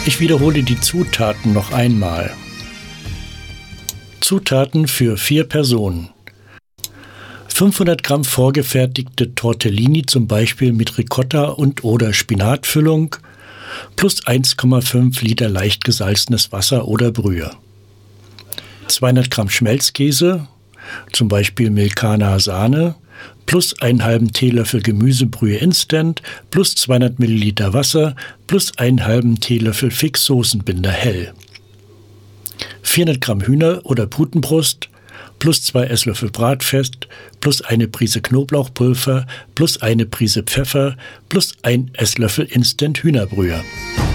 Ich wiederhole die Zutaten noch einmal. Zutaten für 4 Personen. 500 Gramm vorgefertigte Tortellini, zum Beispiel mit Ricotta und/oder Spinatfüllung, plus 1,5 Liter leicht gesalzenes Wasser oder Brühe. 200 Gramm Schmelzkäse, zum Beispiel Milkana Sahne, plus einen halben Teelöffel Gemüsebrühe Instant, plus 200 Milliliter Wasser, plus einen halben Teelöffel Fix-Soßenbinder hell. 400 Gramm Hühner- oder Putenbrust, plus 2 Esslöffel Bratfett, plus eine Prise Knoblauchpulver, plus eine Prise Pfeffer, plus 1 Esslöffel Instant Hühnerbrühe.